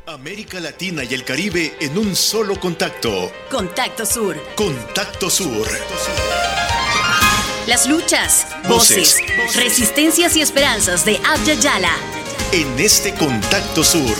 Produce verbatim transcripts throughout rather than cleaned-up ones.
América Latina y el Caribe en un solo contacto. Contacto Sur. Contacto Sur. Las luchas, voces, voces resistencias y esperanzas de Abya Yala. En este Contacto Sur.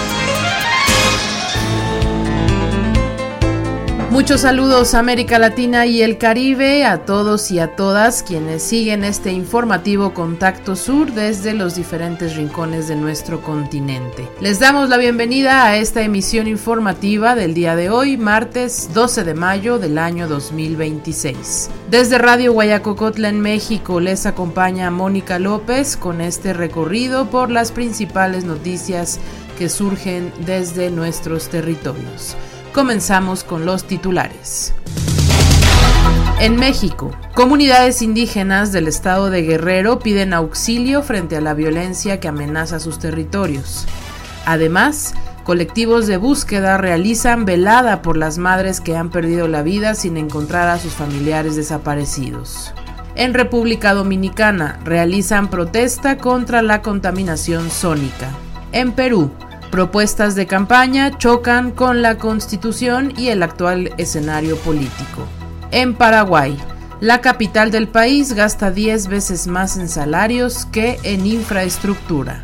Muchos saludos a América Latina y el Caribe, a todos y a todas quienes siguen este informativo Contacto Sur desde los diferentes rincones de nuestro continente. Les damos la bienvenida a esta emisión informativa del día de hoy, martes doce de mayo del año dos mil veintiséis. Desde Radio Guayacocotla en México les acompaña Mónica López con este recorrido por las principales noticias que surgen desde nuestros territorios. Comenzamos con los titulares. En México, comunidades indígenas del estado de Guerrero piden auxilio frente a la violencia que amenaza sus territorios. Además, colectivos de búsqueda realizan velada por las madres que han perdido la vida sin encontrar a sus familiares desaparecidos. En República Dominicana, realizan protesta contra la contaminación sónica. En Perú, propuestas de campaña chocan con la Constitución y el actual escenario político. En Paraguay, la capital del país gasta diez veces más en salarios que en infraestructura.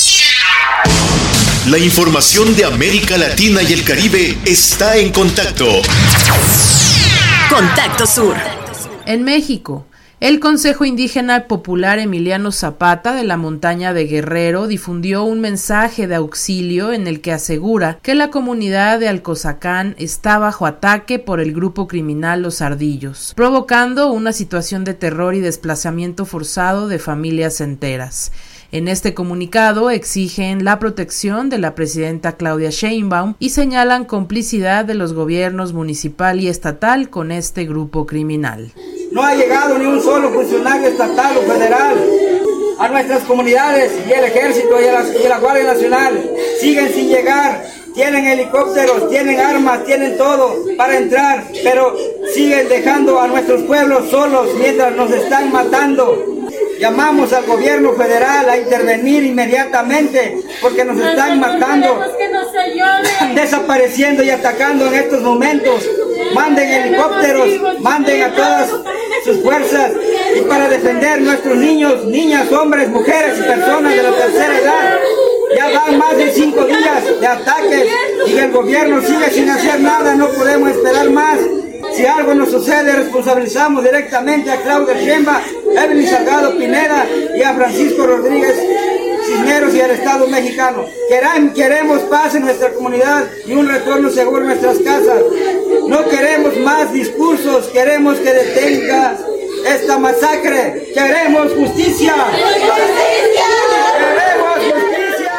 La información de América Latina y el Caribe está en contacto. Contacto Sur. En México, el Consejo Indígena Popular Emiliano Zapata de la Montaña de Guerrero difundió un mensaje de auxilio en el que asegura que la comunidad de Alcozacán está bajo ataque por el grupo criminal Los Ardillos, provocando una situación de terror y desplazamiento forzado de familias enteras. En este comunicado exigen la protección de la presidenta Claudia Sheinbaum y señalan complicidad de los gobiernos municipal y estatal con este grupo criminal. No ha llegado ni un solo funcionario estatal o federal a nuestras comunidades, y el ejército y la, y la Guardia Nacional siguen sin llegar. Tienen helicópteros, tienen armas, tienen todo para entrar, pero siguen dejando a nuestros pueblos solos mientras nos están matando. Llamamos al gobierno federal a intervenir inmediatamente porque nos están matando, desapareciendo y atacando en estos momentos. Manden helicópteros, manden a todas sus fuerzas y para defender nuestros niños, niñas, hombres, mujeres y personas de la tercera edad. Ya van más de cinco días de ataques y el gobierno sigue sin hacer nada, no podemos esperar más. Si algo nos sucede, responsabilizamos directamente a Claudia Sheinbaum, Evelyn Salgado Pineda y a Francisco Rodríguez Cisneros y al Estado mexicano. Queremos paz en nuestra comunidad y un retorno seguro en nuestras casas. No queremos más discursos, queremos que detenga esta masacre. Queremos justicia. ¡Justicia! ¡Queremos justicia!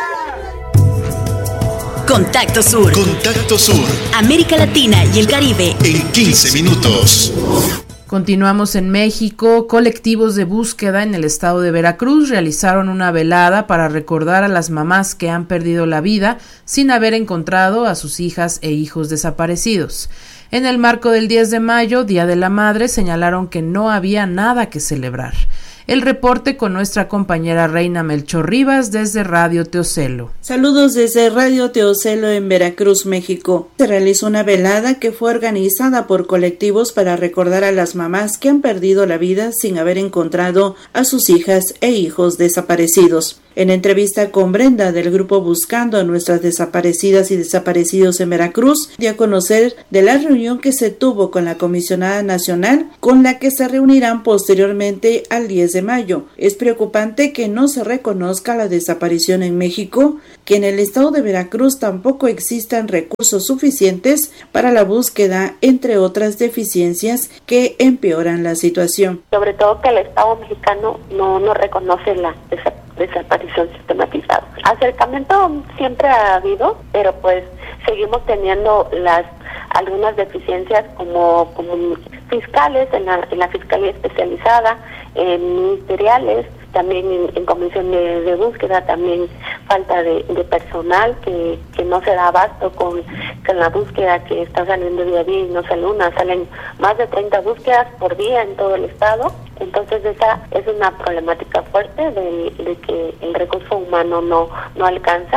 Contacto Sur. Contacto Sur. América Latina y el Caribe. En quince minutos. Continuamos en México. Colectivos de búsqueda en el estado de Veracruz realizaron una velada para recordar a las mamás que han perdido la vida sin haber encontrado a sus hijas e hijos desaparecidos. En el marco del diez de mayo, Día de la Madre, señalaron que no había nada que celebrar. El reporte con nuestra compañera Reina Melchor Rivas desde Radio Teocelo. Saludos desde Radio Teocelo en Veracruz, México. Se realizó una velada que fue organizada por colectivos para recordar a las mamás que han perdido la vida sin haber encontrado a sus hijas e hijos desaparecidos. En entrevista con Brenda del grupo Buscando a Nuestras Desaparecidas y Desaparecidos en Veracruz, dio a conocer de la reunión que se tuvo con la comisionada nacional, con la que se reunirán posteriormente al diez de mayo. Es preocupante que no se reconozca la desaparición en México, que en el estado de Veracruz tampoco existan recursos suficientes para la búsqueda, entre otras deficiencias que empeoran la situación. Sobre todo que el Estado mexicano no, no reconoce la desaparición. desaparición sistematizada. Acercamiento siempre ha habido, pero pues seguimos teniendo las algunas deficiencias como, como fiscales en la, en la fiscalía especializada, en ministeriales, también en, en comisión de, de búsqueda, también falta de, de personal que, que no se da abasto con, con la búsqueda que está saliendo día a día y no sale una, salen más de treinta búsquedas por día en todo el estado. Entonces esa es una problemática fuerte de, de que el recurso humano no, no alcanza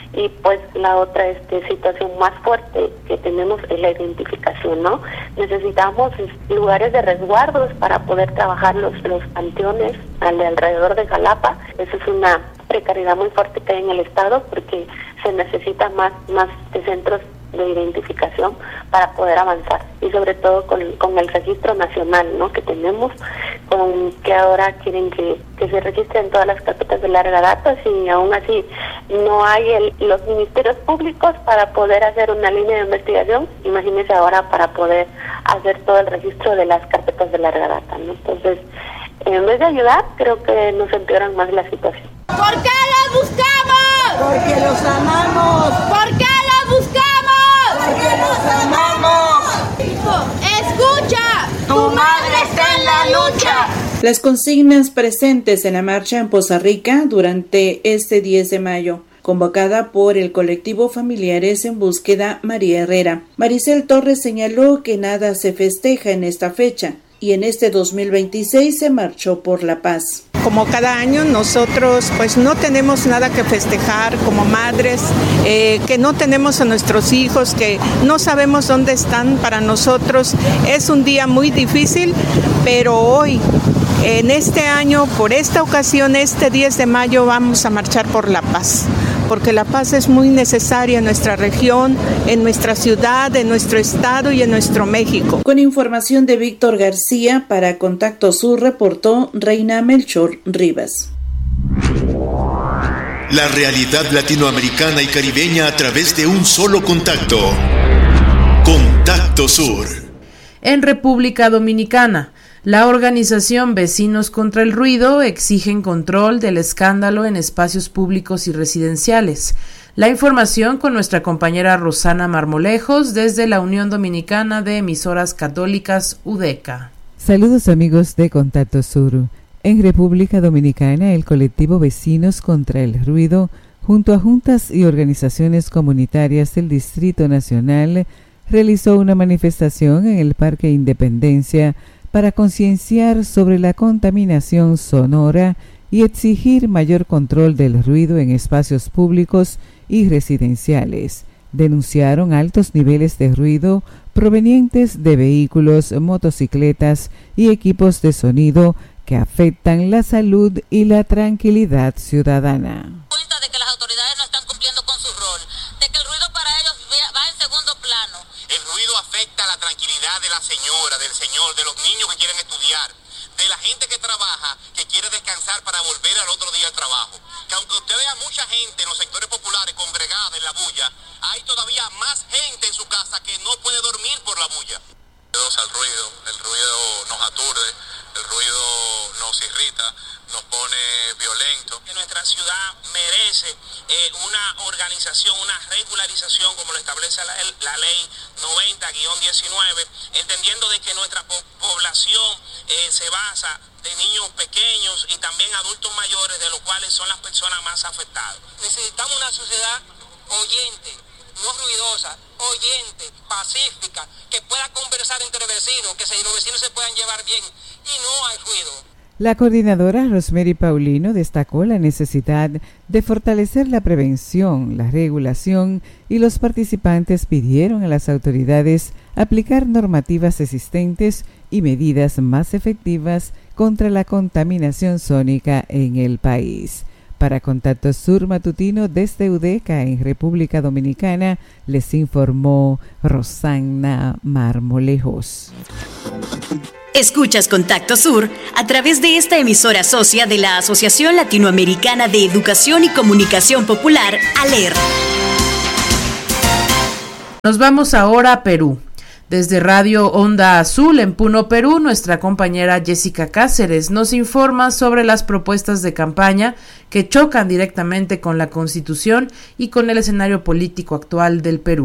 Y pues la otra este, situación más fuerte que tenemos es la identificación, ¿no? Necesitamos lugares de resguardos para poder trabajar los, los panteones al de alrededor de Jalapa. Eso es una precariedad muy fuerte que hay en el estado porque se necesita más, más de centros de identificación para poder avanzar, y sobre todo con, con el registro nacional, ¿no?, que tenemos, con que ahora quieren que, que se registren todas las carpetas de larga data, y aún así no hay el, los ministerios públicos para poder hacer una línea de investigación. Imagínense ahora para poder hacer todo el registro de las carpetas de larga data, ¿no? Entonces, en vez de ayudar, creo que nos empeoran más la situación. ¿Por qué los buscamos? Porque los amamos. ¿Por qué los buscamos? Porque los amamos. Escucha, tu madre está en la lucha. Las consignas presentes en la marcha en Poza Rica durante este diez de mayo, convocada por el colectivo Familiares en Búsqueda María Herrera. Maricel Torres señaló que nada se festeja en esta fecha y en este dos mil veintiséis se marchó por la paz. Como cada año nosotros pues no tenemos nada que festejar como madres, eh, que no tenemos a nuestros hijos, que no sabemos dónde están. Para nosotros es un día muy difícil, pero hoy, en este año, por esta ocasión, este diez de mayo vamos a marchar por la paz, porque la paz es muy necesaria en nuestra región, en nuestra ciudad, en nuestro estado y en nuestro México. Con información de Víctor García, para Contacto Sur reportó Reina Melchor Rivas. La realidad latinoamericana y caribeña a través de un solo contacto. Contacto Sur. En República Dominicana, la organización Vecinos contra el Ruido exigen control del escándalo en espacios públicos y residenciales. La información con nuestra compañera Rosana Marmolejos desde la Unión Dominicana de Emisoras Católicas UDECA. Saludos amigos de Contacto Sur. En República Dominicana, el colectivo Vecinos contra el Ruido, junto a juntas y organizaciones comunitarias del Distrito Nacional, realizó una manifestación en el Parque Independencia para concienciar sobre la contaminación sonora y exigir mayor control del ruido en espacios públicos y residenciales. Denunciaron altos niveles de ruido provenientes de vehículos, motocicletas y equipos de sonido que afectan la salud y la tranquilidad ciudadana. Cuenta de que las autoridades no están cumpliendo con su rol, de que el ruido para ellos va en segundo plano. El ruido afecta la tranquilidad de la señora, del señor, de los niños que quieren estudiar, de la gente que trabaja, que quiere descansar para volver al otro día al trabajo. Que aunque usted vea mucha gente en los sectores populares congregada en la bulla, hay todavía más gente en su casa que no puede dormir por la bulla. Al ruido, el ruido nos aturde, el ruido nos irrita, nos pone violento. Que nuestra ciudad merece eh, una organización, una regularización como lo establece la, la ley noventa guión diecinueve, entendiendo de que nuestra po población eh, se basa de niños pequeños y también adultos mayores, de los cuales son las personas más afectadas. Necesitamos una sociedad oyente, no ruidosa, oyente, pacífica, que pueda conversar entre vecinos, que se, los vecinos se puedan llevar bien y no hay ruido. La coordinadora Rosemary Paulino destacó la necesidad de fortalecer la prevención, la regulación, y los participantes pidieron a las autoridades aplicar normativas existentes y medidas más efectivas contra la contaminación sónica en el país. Para Contacto Sur Matutino desde UDECA en República Dominicana, les informó Rosana Marmolejos. Escuchas Contacto Sur a través de esta emisora socia de la Asociación Latinoamericana de Educación y Comunicación Popular, ALER. Nos vamos ahora a Perú. Desde Radio Onda Azul en Puno, Perú, nuestra compañera Jessica Cáceres nos informa sobre las propuestas de campaña que chocan directamente con la Constitución y con el escenario político actual del Perú.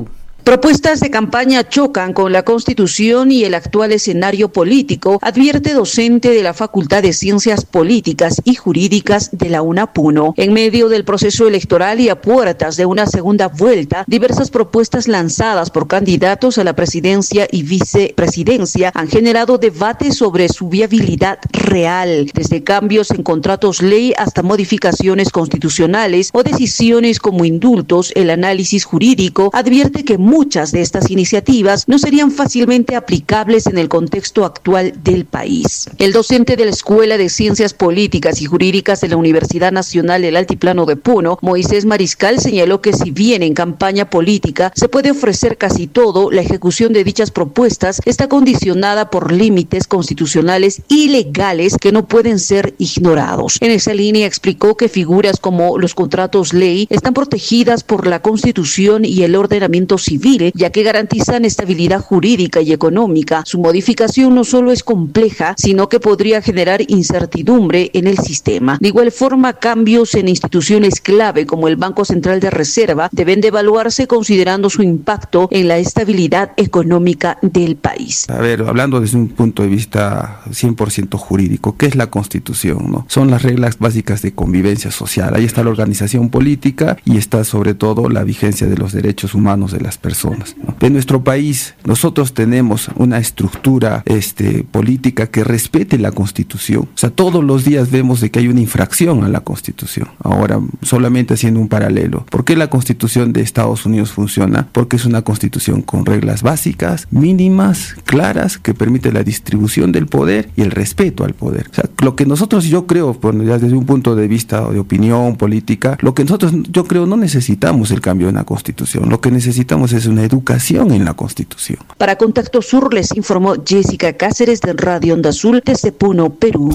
Propuestas de campaña chocan con la Constitución y el actual escenario político, advierte docente de la Facultad de Ciencias Políticas y Jurídicas de la UNAPUNO. En medio del proceso electoral y a puertas de una segunda vuelta, diversas propuestas lanzadas por candidatos a la presidencia y vicepresidencia han generado debate sobre su viabilidad real, desde cambios en contratos ley hasta modificaciones constitucionales o decisiones como indultos. El análisis jurídico advierte que muchas de estas iniciativas no serían fácilmente aplicables en el contexto actual del país. El docente de la Escuela de Ciencias Políticas y Jurídicas de la Universidad Nacional del Altiplano de Puno, Moisés Mariscal, señaló que si bien en campaña política se puede ofrecer casi todo, la ejecución de dichas propuestas está condicionada por límites constitucionales y legales que no pueden ser ignorados. En esa línea explicó que figuras como los contratos ley están protegidas por la Constitución y el ordenamiento civil, ya que garantizan estabilidad jurídica y económica. Su modificación no solo es compleja, sino que podría generar incertidumbre en el sistema. De igual forma, cambios en instituciones clave como el Banco Central de Reserva deben de evaluarse considerando su impacto en la estabilidad económica del país. A ver, hablando desde un punto de vista cien por ciento jurídico, ¿qué es la Constitución, no? Son las reglas básicas de convivencia social. Ahí está la organización política y está sobre todo la vigencia de los derechos humanos de las personas. Personas, ¿no? De nuestro país, nosotros tenemos una estructura este, política que respete la Constitución. O sea, todos los días vemos de que hay una infracción a la Constitución. Ahora, solamente haciendo un paralelo. ¿Por qué la Constitución de Estados Unidos funciona? Porque es una Constitución con reglas básicas, mínimas, claras, que permite la distribución del poder y el respeto al poder. O sea, lo que nosotros, yo creo, bueno, ya desde un punto de vista de opinión política, lo que nosotros, yo creo, no necesitamos el cambio en la Constitución. Lo que necesitamos es una educación en la Constitución. Para Contacto Sur les informó Jessica Cáceres de Radio Onda Azul desde Puno, Perú.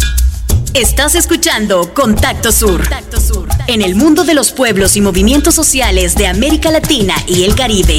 Estás escuchando Contacto Sur. Contacto Sur, en el mundo de los pueblos y movimientos sociales de América Latina y el Caribe.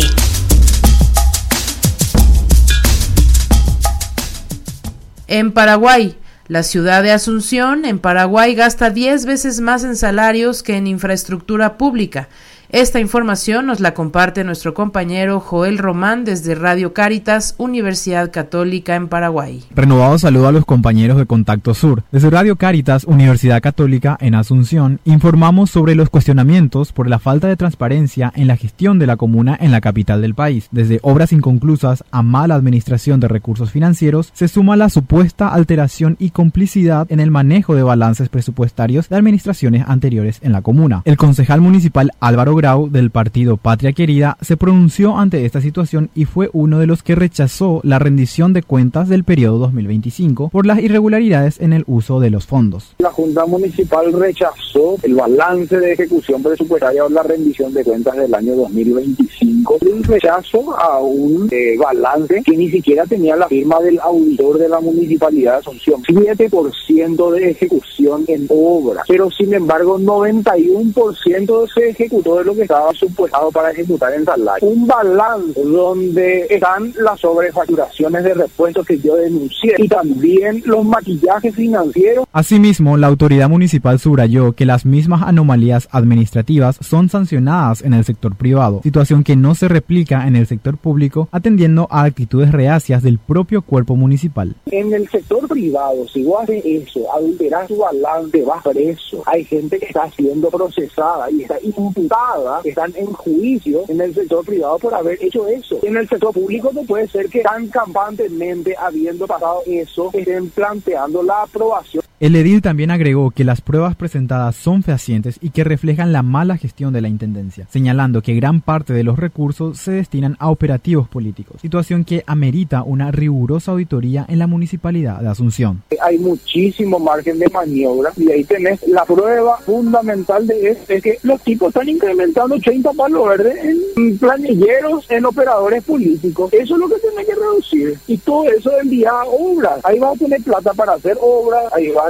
En Paraguay, la ciudad de Asunción, en Paraguay, gasta diez veces más en salarios que en infraestructura pública. Esta información nos la comparte nuestro compañero Joel Román desde Radio Cáritas, Universidad Católica en Paraguay. Renovado saludo a los compañeros de Contacto Sur. Desde Radio Cáritas, Universidad Católica en Asunción, informamos sobre los cuestionamientos por la falta de transparencia en la gestión de la comuna en la capital del país. Desde obras inconclusas a mala administración de recursos financieros, se suma la supuesta alteración y complicidad en el manejo de balances presupuestarios de administraciones anteriores en la comuna. El concejal municipal Álvaro Grau del partido Patria Querida se pronunció ante esta situación y fue uno de los que rechazó la rendición de cuentas del periodo dos mil veinticinco por las irregularidades en el uso de los fondos. La Junta Municipal rechazó el balance de ejecución presupuestaria o la rendición de cuentas del año dos mil veinticinco. Un rechazo a un eh, balance que ni siquiera tenía la firma del auditor de la Municipalidad de Asunción. siete por ciento de ejecución en obra, pero sin embargo noventa y uno por ciento se ejecutó de lo que estaba supuestado para ejecutar en salario. Un balance donde están las sobrefacturaciones de repuestos que yo denuncié y también los maquillajes financieros. Asimismo, la autoridad municipal subrayó que las mismas anomalías administrativas son sancionadas en el sector privado, situación que no se replica en el sector público, atendiendo a actitudes reacias del propio cuerpo municipal. En el sector privado, si vos haces eso, adulterás tu balance, vas preso. Hay gente que está siendo procesada y está imputada, están en juicio en el sector privado por haber hecho eso. En el sector público no puede ser que tan campantemente, habiendo pasado eso, estén planteando la aprobación. El edil también agregó que las pruebas presentadas son fehacientes y que reflejan la mala gestión de la intendencia, señalando que gran parte de los recursos se destinan a operativos políticos, situación que amerita una rigurosa auditoría en la municipalidad de Asunción. Hay muchísimo margen de maniobra y ahí tenés la prueba fundamental de eso, es que los tipos están incrementando ochenta palos verdes en planilleros, en operadores políticos. Eso es lo que tiene que reducir y todo eso envía a obras. Ahí vas a tener plata para hacer obras, ahí vas a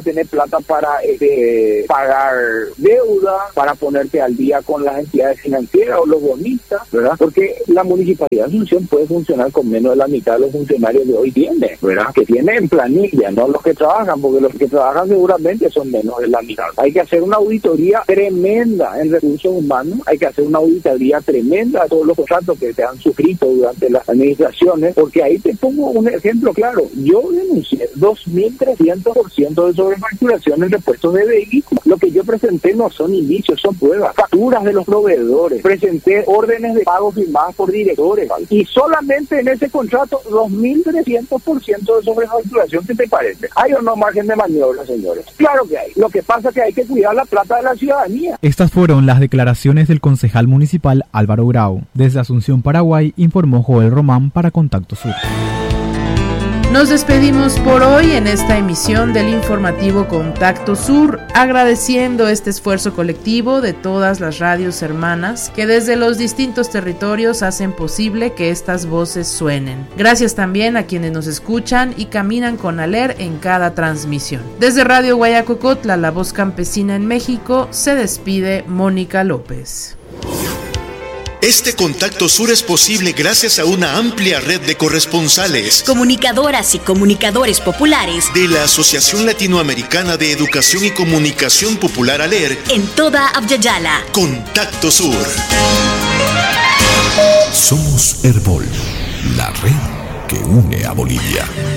tener plata para este, pagar deuda, para ponerte al día con las entidades financieras o los bonistas, ¿verdad? Porque la Municipalidad de Asunción puede funcionar con menos de la mitad de los funcionarios de hoy tiene, ¿verdad? Que tiene en planilla, no los que trabajan, porque los que trabajan seguramente son menos de la mitad. Hay que hacer una auditoría tremenda en recursos humanos, hay que hacer una auditoría tremenda a todos los contratos que se han suscrito durante las administraciones, porque ahí te pongo un ejemplo claro. Yo denuncié dos mil trescientos por ciento de sobrefacturación en repuestos de vehículos. Lo que yo presenté no son indicios, son pruebas. Facturas de los proveedores. Presenté órdenes de pago firmadas por directores. Y solamente en ese contrato, dos mil trescientos por ciento de sobrefacturación. ¿Qué te parece? ¿Hay o no margen de maniobra, señores? Claro que hay. Lo que pasa es que hay que cuidar la plata de la ciudadanía. Estas fueron las declaraciones del concejal municipal Álvaro Grau. Desde Asunción, Paraguay, informó Joel Román para Contacto Sur. Nos despedimos por hoy en esta emisión del informativo Contacto Sur, agradeciendo este esfuerzo colectivo de todas las radios hermanas que desde los distintos territorios hacen posible que estas voces suenen. Gracias también a quienes nos escuchan y caminan con Aler en cada transmisión. Desde Radio Guayacocotla, la voz campesina en México, se despide Mónica López. Este Contacto Sur es posible gracias a una amplia red de corresponsales, comunicadoras y comunicadores populares de la Asociación Latinoamericana de Educación y Comunicación Popular ALER en toda Abya-Yala. Contacto Sur. Somos Herbol, la red que une a Bolivia.